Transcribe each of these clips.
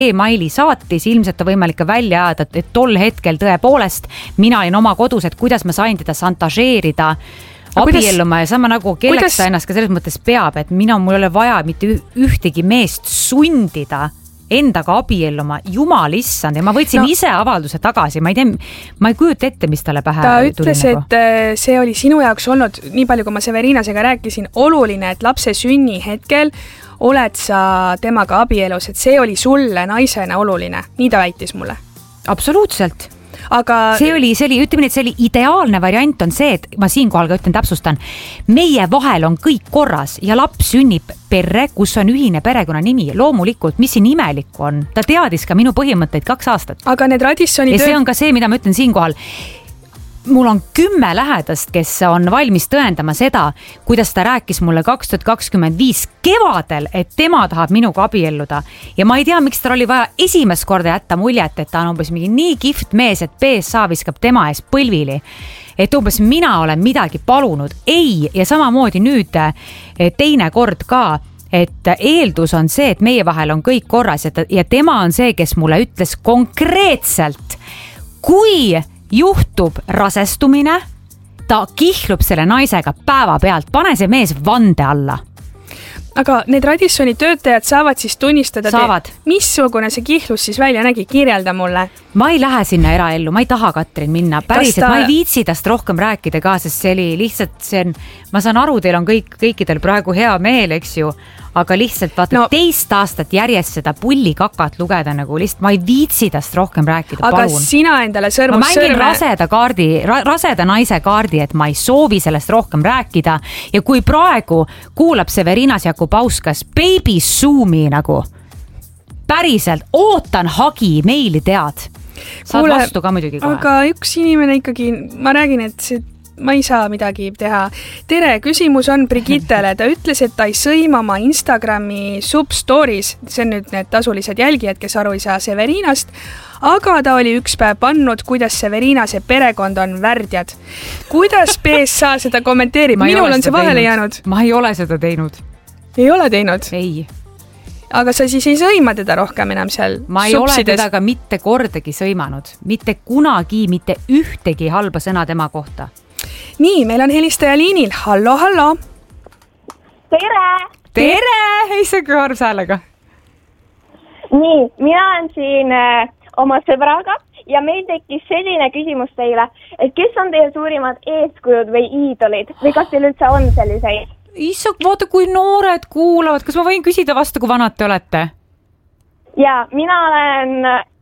e-maili saatis, ilmselt ta võimalik ka välja ajada, et tol hetkel tõepoolest mina olin oma kodus, et kuidas ma sain teda šantažeerida abielluma ja sama nagu kelleks ta ennast ka selles mõttes peab, et mul ei ole vaja mitte ühtegi meest sundida endaga abielluma, jumal issand, ja ma võtsin ise avalduse tagasi, ma ei kujuta ette, mis talle pähe ta ütles, et see oli sinu jaoks olnud, nii palju kui ma Severinasega rääkisin, oluline, et lapse sünni hetkel oled sa temaga abielus, et see oli sulle naisena oluline, nii ta väitis mulle. Absoluutselt. Aga see oli, ütleme nii, et see oli ideaalne variant on see, et ma siinkohal ka ütlen, täpsustan, meie vahel on kõik korras ja laps sünnib perre, kus on ühine perekonnanimi. Loomulikult, mis siin imelikku on? Ta teadis ka minu põhimõtteid 2 aastat. Aga need Radissoni ja see on ka see, mida ma ütlen siinkohal. Mul on 10 lähedast, kes on valmis tõendama seda, kuidas ta rääkis mulle 2025 kevadel, et tema tahab minuga abielluda. Ja ma ei tea, miks tal oli vaja esimest korda jätta muljet, et ta on umbes mingi nii kihvt mees, et PSA viskab tema ees põlvili. Et umbes mina olen midagi palunud. Ei, ja samamoodi nüüd teine kord ka, et eeldus on see, et meie vahel on kõik korras ja tema on see, kes mulle ütles konkreetselt, kui juhtub rasestumine, ta kihlub selle naisega päevapealt, pane see mees vande alla. Aga need Radissoni töötajad saavad siis tunnistada, missugune see kihlus siis välja nägi, kirjelda mulle. Ma ei lähe sinna eraellu, ma ei taha Katrin minna, päriselt, ma ei viitsi tast rohkem rääkida ka, sest see oli lihtsalt, ma saan aru, teil on kõikidel praegu hea meel, eks ju, aga lihtsalt vaata 2 aastat järjest seda pullikakat lugeda nagu lihtsalt, ma ei viitsi tast rohkem rääkida, aga palun. Sina endale sõrmus sõrme. Ma mängin raseda naise kaardi, et ma ei soovi sellest rohkem rääkida ja kui praegu kuulab Severinas Jakubauskas baby zoomi nagu päriselt, ootan hagi meili tead. Saad vastu ka muidugi kohe. Aga üks inimene ikkagi, ma räägin, et ma ei saa midagi teha. Tere, küsimus on Brigittele. Ta ütles, et ta ei sõima oma Instagrami substories, see on nüüd need tasulised jälgijad, kes aru ei saa Severinast, aga ta oli üks päev pannud, kuidas Severinase perekond on värdjad. Kuidas PSA seda kommenteerib? Minul on see vahele jäänud. Ma ei ole seda teinud. Ei ole teinud? Ei. Aga sa siis ei sõima teda rohkem enam seal ma ei supsides. Ole teda ka mitte kordagi sõimanud. Mitte kunagi, mitte ühtegi halba sõna tema kohta. Nii, meil on helistaja liinil. Hallo, hallo. Tere! Tere! Ei see kui arvs häälega. Nii, mina olen siin oma sõbraga ja meil tekkis selline küsimus teile, et kes on teie suurimad eeskujud või iidolid või kas teil üldse on selliseid? Issa, vaata kui noored kuulavad. Kas ma võin küsida vastu, kui vanad te olete? Jaa, mina olen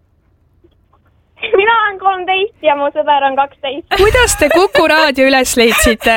13 ja mu sõber on 12. Kuidas te Kuku raadio üles leidsite?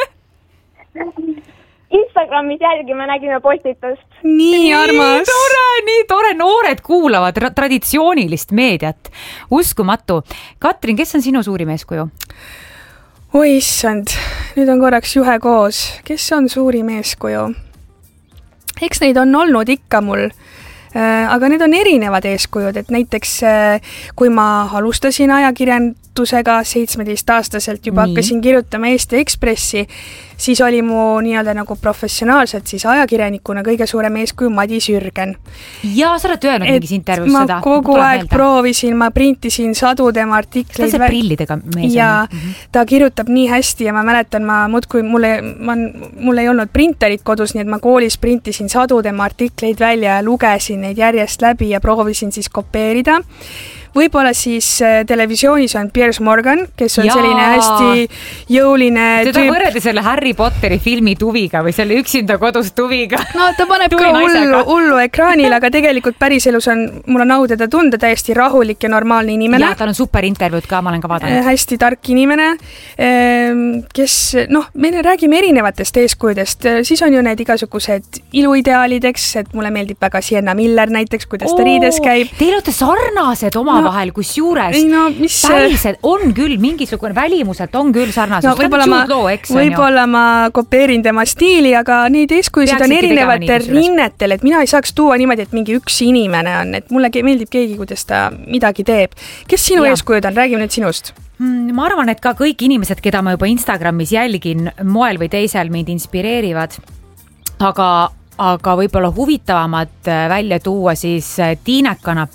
Instagramis jälgime, nägime postitust. Nii armas. Nii tore. Noored kuulavad traditsioonilist meediat. Uskumatu. Katrin, kes on sinu suurim eeskuju? Oi issand, nüüd on korraks juhe koos. Kes on suurim eeskuju? Eks neid on olnud ikka mul, aga need on erinevad eeskujud, et näiteks kui ma alustasin ajakirjandusega 17-aastaselt juba hakkasin kirjutama Eesti Ekspressi, siis oli mu nii-öelda nagu professionaalselt siis ajakirjanikuna kõige suurem eeskuju Madis Jürgen. Ja sa oled öelnud mingis intervjuus seda. Ma kogu aeg proovisin, ma printisin sadu tema artikleid. See prillidega mees. Ja ta kirjutab nii hästi ja ma mäletan, mul ei olnud printerit kodus, nii et ma koolis printisin sadu tema artikleid välja ja lugesin neid järjest läbi ja proovisin siis kopeerida. Võib-olla siis televisioonis on Piers Morgan, kes on selline hästi jõuline tüüp. Seda võrredi selle Harry Potteri filmi tuviga või selle üksinda kodus tuviga. No ta paneb ka hullu ekraanil, aga tegelikult päriselus mul on au teda tunda, täiesti rahulik ja normaalne inimene. Ja tal on super intervjuud ka, ma olen ka vaadanud. Hästi tark inimene, kes, me räägime erinevatest eeskujudest. Siis on ju need igasugused iluideaalideks, et mulle meeldib väga Sienna Miller näiteks, kuidas ta riides käib. Teil olete sarnased oma vahel, kus juures päriselt on küll mingisugune välimuselt, on küll sarnasus. Võib-olla ma kopeerin tema stiili, aga neid eeskujusid on erinevatel rinnetel, et mina ei saaks tuua niimoodi, et mingi üks inimene on, et mulle meeldib keegi, kuidas ta midagi teeb. Kes sinu eeskujud on? Räägime nüüd sinust. Ma arvan, et ka kõik inimesed, keda ma juba Instagramis jälgin, moel või teisel mind inspireerivad, aga aga võib-olla huvitavamat välja tuua siis Tiinekana